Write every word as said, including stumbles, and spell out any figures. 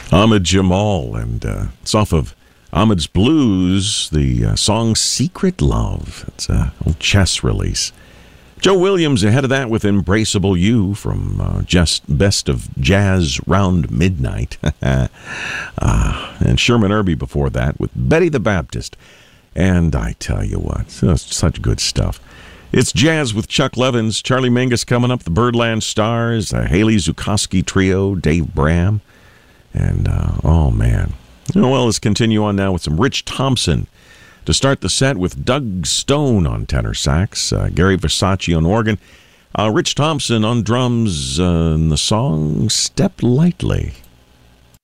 Ahmed Jamal, and uh, it's off of Ahmed's Blues, the uh, song Secret Love. It's a old Chess release. Joe Williams ahead of that with Embraceable You from uh, just Best of Jazz Round Midnight. uh, and Sherman Irby before that with Betty the Baptist. And I tell you what, such good stuff. It's Jazz with Chuck Levins, Charlie Mingus coming up, the Birdland Stars, uh, Haley Zukowski Trio, Dave Bram. And, uh, oh, man. Well, let's continue on now with some Rich Thompson. To start the set with Doug Stone on tenor sax, uh, Gary Versace on organ, uh, Rich Thompson on drums, uh, and the song Step Lightly.